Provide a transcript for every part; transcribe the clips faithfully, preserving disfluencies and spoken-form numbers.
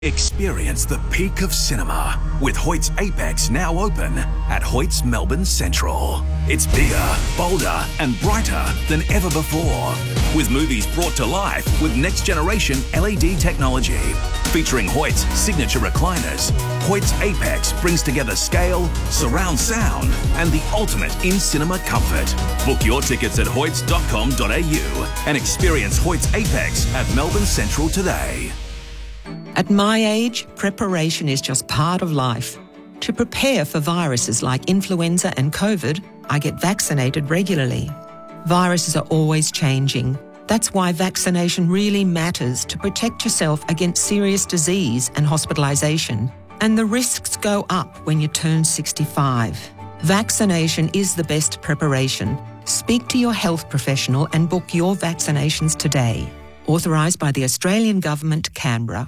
Experience the peak of cinema with Hoyt's Apex now open at Hoyt's Melbourne Central. It's bigger, bolder and brighter than ever before, with movies brought to life with next-generation L E D technology. Featuring Hoyt's signature recliners, Hoyt's Apex brings together scale, surround sound and the ultimate in-cinema comfort. Book your tickets at hoyts dot com dot a u and experience Hoyt's Apex at Melbourne Central today. At my age, preparation is just part of life. To prepare for viruses like influenza and COVID, I get vaccinated regularly. Viruses are always changing. That's why vaccination really matters to protect yourself against serious disease and hospitalisation. And the risks go up when you turn sixty-five. Vaccination is the best preparation. Speak to your health professional and book your vaccinations today. Authorised by the Australian Government, Canberra.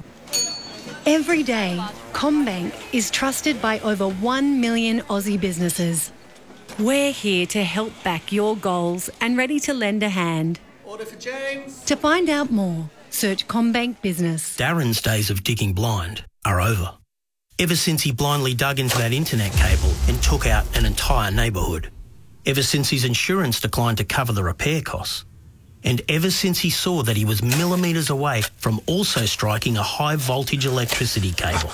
Every day, CommBank is trusted by over one million Aussie businesses. We're here to help back your goals and ready to lend a hand. Order for James. To find out more, search CommBank Business. Darren's days of digging blind are over. Ever since he blindly dug into that internet cable and took out an entire neighbourhood. Ever since his insurance declined to cover the repair costs. And ever since he saw that he was millimetres away from also striking a high-voltage electricity cable.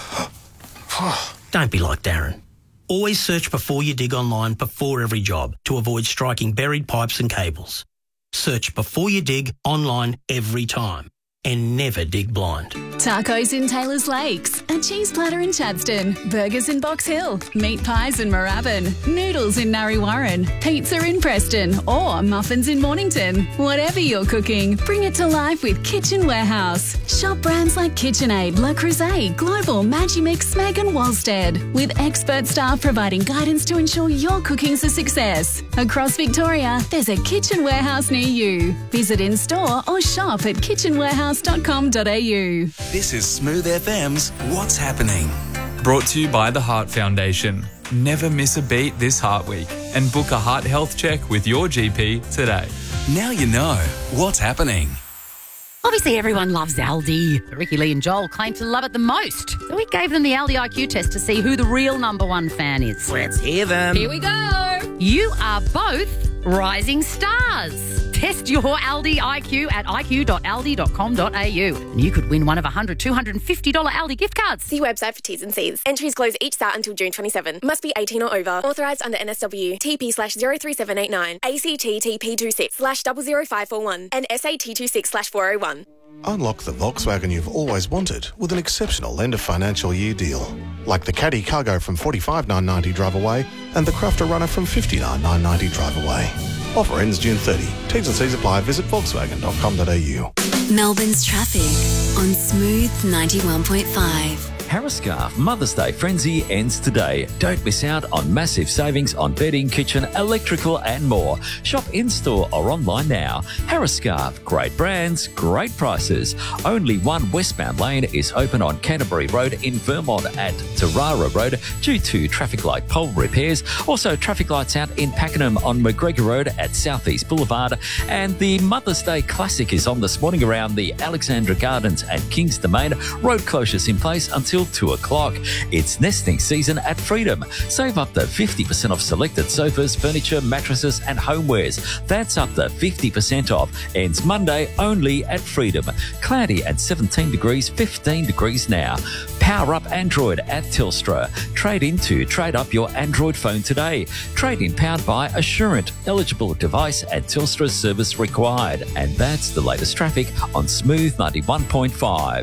Don't be like Darren. Always search before you dig online before every job to avoid striking buried pipes and cables. Search before you dig online every time. And never dig blind. Tacos in Taylor's Lakes, a cheese platter in Chadstone, burgers in Box Hill, meat pies in Moorabbin, noodles in Narre Warren, pizza in Preston, or muffins in Mornington. Whatever you're cooking, bring it to life with Kitchen Warehouse. Shop brands like KitchenAid, Le Creuset, Global, Magimix, Smeg and Wolstead, with expert staff providing guidance to ensure your cooking's a success. Across Victoria, there's a Kitchen Warehouse near you. Visit in-store or shop at kitchen warehouse dot com dot a u. This is Smooth F M's What's Happening. Brought to you by the Heart Foundation. Never miss a beat this Heart Week and book a heart health check with your G P today. Now you know what's happening. Obviously, everyone loves Aldi. Ricky Lee and Joel claim to love it the most. So we gave them the Aldi I Q test to see who the real number one fan is. Let's hear them. Here we go. You are both rising stars. Test your Aldi I Q at i q dot aldi dot com dot a u. And you could win one of one hundred, two hundred fifty dollars Aldi gift cards. See website for T's and C's. Entries close each start until June twenty-seventh. Must be eighteen or over. Authorised under N S W. T P slash zero three seven eight nine. A C T T P two six slash zero zero five four one. And S A T two six slash four oh one. Unlock the Volkswagen you've always wanted with an exceptional end of financial year deal. Like the Caddy Cargo from forty-five thousand nine hundred ninety drive away and the Crafter Runner from fifty-nine thousand nine hundred ninety drive away. Offer ends June thirtieth. T's and C's apply. Visit volkswagen dot com dot a u. Melbourne's traffic on Smooth ninety-one point five. Harriscarf Mother's Day Frenzy ends today. Don't miss out on massive savings on bedding, kitchen, electrical and more. Shop in-store or online now. Harriscarf, great brands, great prices. Only one westbound lane is open on Canterbury Road in Vermont at Tarara Road due to traffic light pole repairs. Also traffic lights out in Pakenham on McGregor Road at Southeast Boulevard. And the Mother's Day Classic is on this morning around the Alexandra Gardens and Kings Domain. Road closures in place until two o'clock. It's nesting season at Freedom. Save up to fifty percent off selected sofas, furniture, mattresses and homewares. That's up to fifty percent off. Ends Monday only at Freedom. Cloudy at seventeen degrees, fifteen degrees now. Power up Android at Telstra. Trade in to trade up your Android phone today. Trade in powered by Assurant. Eligible device at Telstra service required. And that's the latest traffic on Smooth ninety-one point five.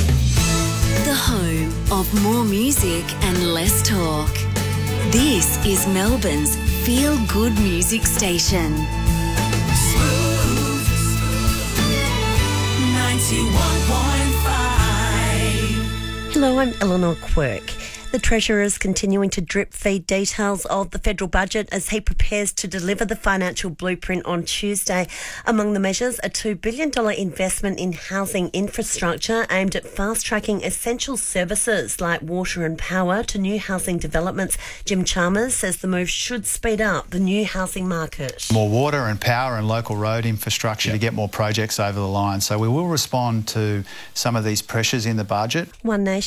The home of more music and less talk. This is Melbourne's feel-good music station. Smooth ninety-one point five. Hello, I'm Eleanor Quirk. The Treasurer is continuing to drip feed details of the federal budget as he prepares to deliver the financial blueprint on Tuesday. Among the measures, a two billion dollars investment in housing infrastructure aimed at fast-tracking essential services like water and power to new housing developments. Jim Chalmers says the move should speed up the new housing market. More water and power and local road infrastructure yep. to get more projects over the line. So we will respond to some of these pressures in the budget. One Nation